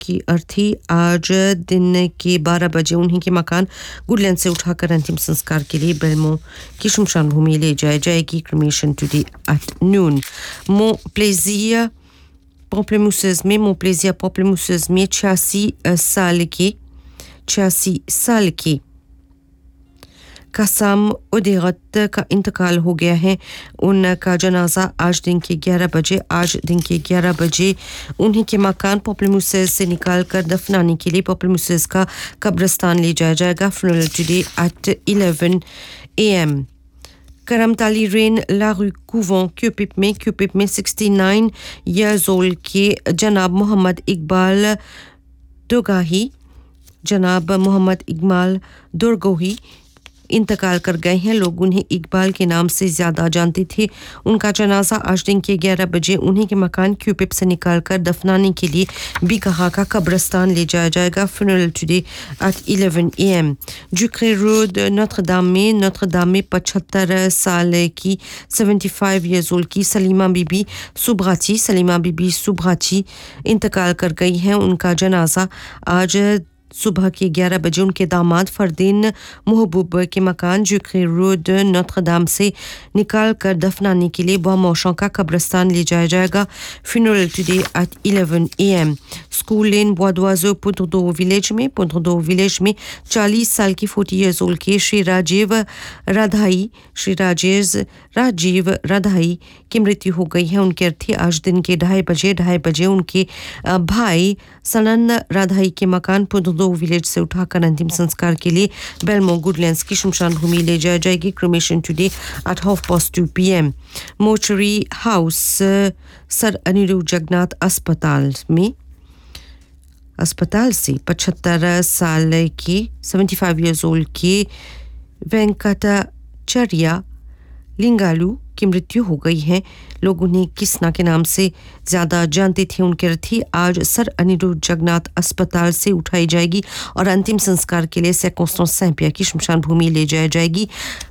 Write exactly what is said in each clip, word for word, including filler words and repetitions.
की अर्थी आज दिन के बारह बजे उन्हीं के मकान गुडलैंड से उठाकर अंतिम संस्कार के लिए बेलमो की शमशान भूमि ले जाया जाएगी. Cremation today at noon. मो प्लेजिया पॉम्पलेमूसेस में मो प्लेजिया पॉम्पलेमूसेस में छियासी साल के छियासी साल के कसम उदेगत का इंतकाल हो गया है. उनका जनाजा आज दिन के ग्यारह बजे आज दिन के ग्यारह बजे उन्हीं के मकान पॉम्पलेमूसेस से निकाल कर दफनाने के लिए पॉम्पलेमूसेस का कब्रिस्तान ले जाया जाएगा. Funeral today at eleven A M. करमताली rain लारू कुवों क्यूपिप में क्यूपिप में सिक्सटी नाइन ईयर्स ओल्ड के जनाब मोहम्मद इकबाल दोगाही जनाब मोहम्मद इकबाल दुर्गोही इंतकाल कर गए हैं. लोग उन्हें इकबाल के नाम से ज़्यादा जानते थे. उनका जनाजा आज दिन के ग्यारह बजे उन्हीं के मकान क्यूपिप से निकालकर दफनाने के लिए बीकहा का कब्रिस्तान ले जाया जाएगा. Funeral today at eleven A M. जुक्रे road Notre दाम में नोत्र दाम में पचहत्तर साल की सेवेंटी फाइव ईयर्स ओल्ड की सलीमा बीबी सुब्राची सलीमा बीबी सुब्राची इंतकाल कर गई हैं. उनका जनाजा आज सुबह के ग्यारह बजे उनके दामाद फरदीन महबूब के मकान जुक्रे रोड नोत्र दाम से निकाल कर दफनाने के लिए बमौशों का कब्रिस्तान ले जाया जाएगा. Funeral today at eleven A M. School lane बोदवाजो पुंद्रदो village में पुंद्रदो विलेज में चालीस साल की फोर्टी ईयर्स ओल्ड के श्री राजीव राधाई श्री राजेश राजीव राधाई की मृत्यु हो गई है. उनके अर्थी आज दिन के ढाई बजे ढाई बजे उनके भाई सनन राधाई के मकान पुंद्रदो विलेज से उठाकर अंतिम संस्कार के लिए बेलमो गुडलैंड्स की शमशान भूमि ले जाया जाएगी. Cremation today at half past two P M. Mortuary house सर अनिरुद्ध जगन्नाथ अस्पताल में अस्पताल से पचहत्तर साल के सेवेंटी फाइव ईयर्स ओल्ड के वेंकटाचर्या लिंगालू की मृत्यु हो गई है. लोग उन्हें किसना के नाम से ज़्यादा जानते थे. उनके अर्थी आज सर अनिरुद्ध जगन्नाथ अस्पताल से उठाई जाएगी और अंतिम संस्कार के लिए सैकोस्टों सैंपिया की शमशान भूमि ले जाया जाएगी.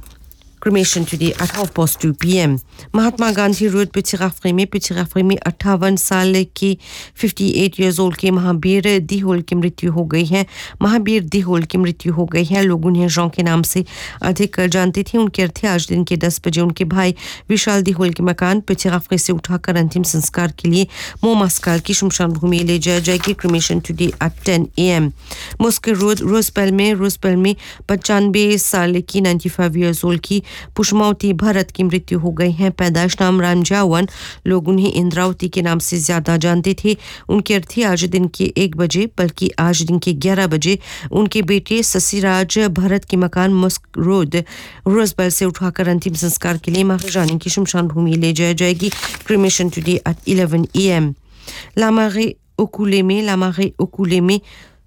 Cremation today at half past two P M. Mahatma Gandhi road पिछराफरी में पिछराफरी में अट्ठावन साल के अट्ठावन ईयर्स ओल्ड के महावीर दिहोल की मृत्यु हो गई है. महावीर दिहोल की मृत्यु हो गई है. लोग उन्हें जॉन के नाम से अधिक जानते थे. उनके अर्थे आज दिन के दस बजे उनके भाई विशाल दिहोल के मकान पिछराफरी से उठाकर अंतिम संस्कार के लिए मोमास्काल की शमशान भूमि ले जाया जाएगी. क्रिमेशन टुडे एट टेन ए एम. मुस्किल रोड रोजपेल में रोजपेल में पचानवे साल की नाइन्टी फाइव ईयर्स ओल्ड की पुष्मावती भरत की मृत्यु हो गई है. पैदाइश नाम रामजावन. लोग उन्हें इंद्रावती के नाम से ज्यादा जानते थे. उनके अर्थी आज दिन के एक बजे बल्कि आज दिन के ग्यारह बजे उनके बेटे ससीराज भरत के मकान मस्क रोड रोजबेल से उठाकर अंतिम संस्कार के लिए महारानी की शमशान भूमि ले जाया जाएगी. Cremation today at eleven A M. लामारे ओकुले में लामारे ओकुले में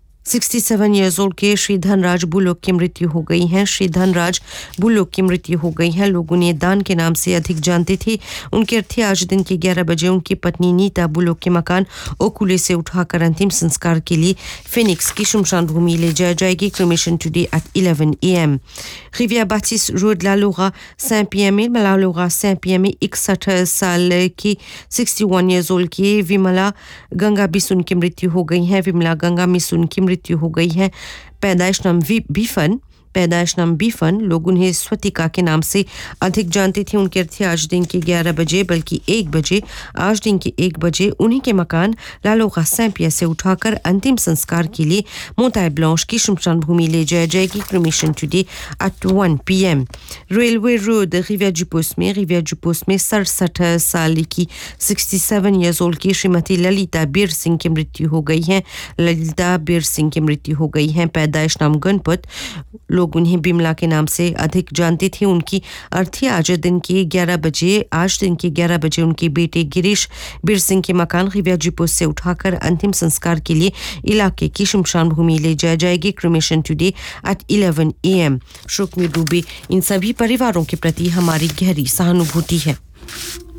सड़सठ ईयर्स ओल्ड के श्री धनराज बुलोक की मृत्यु हो गई है. श्री धनराज बुलोक की मृत्यु हो गई है. लोग उन्हें दान के नाम से अधिक जानते थे. उनके अर्थी आज दिन के ग्यारह बजे उनकी पत्नी नीता बुलोक के मकान ओकुले से उठाकर अंतिम संस्कार के लिए फिनिक्स की शमशान भूमि ले जाया जाएगी. Cremation today at eleven A M. Rebia बाटिस road लालोगा सैं पी एम में लालोगा सैं पी एम में इकसठ साल की इकसठ ईयर्स ओल्ड की विमला गंगा बिसुन की मृत्यु हो गई है. विमला गंगा मिसुन की मृत्यु हो गई है. पैदाइश नाम बीफन पैदाइश नाम बीफन. लोग उन्हें स्वतिका के नाम से अधिक जानते थे. उनके अर्थी आज दिन के ग्यारह बजे बल्कि एक बजे आज दिन के एक बजे उन्हीं के मकान लालोगा सैंपिया से उठाकर अंतिम संस्कार के लिए मोताय ब्लांश की शमशान भूमि ले जाया जाएगी. Cremation today at one P M. Railway road रिविया जुपोस में रिविया जुपोस में सड़सठ साल की सड़सठ ईयर्स ओल्ड की श्रीमती ललिता बीर सिंह की मृत्यु हो गई है. ललिता बीर सिंह की मृत्यु हो गई है. पैदाइश नाम गणपत. लोग उन्हें बिमला के नाम से अधिक जानते थे. उनकी अर्थी आज दिन के ग्यारह बजे आज दिन के ग्यारह बजे उनके बेटे गिरीश बीर सिंह के मकान रिविया जुपोस से उठाकर अंतिम संस्कार के लिए इलाके की शमशान भूमि ले जाया जाएगी. Cremation today at eleven A M. शोक में डूबे इन सभी परिवारों के प्रति हमारी गहरी सहानुभूति है.